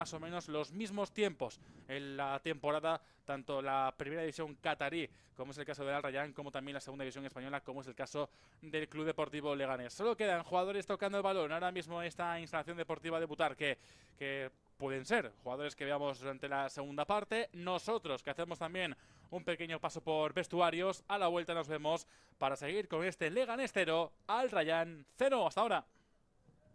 más o menos los mismos tiempos en la temporada, tanto la primera división catarí, como es el caso del Al Rayyan, como también la segunda división española, como es el caso del Club Deportivo Leganés. Solo quedan jugadores tocando el balón ahora mismo en esta instalación deportiva de Butar, que pueden ser jugadores que veamos durante la segunda parte. Nosotros, que hacemos también un pequeño paso por vestuarios, a la vuelta nos vemos para seguir con este Leganés 0, Al Rayyan 0. Hasta ahora.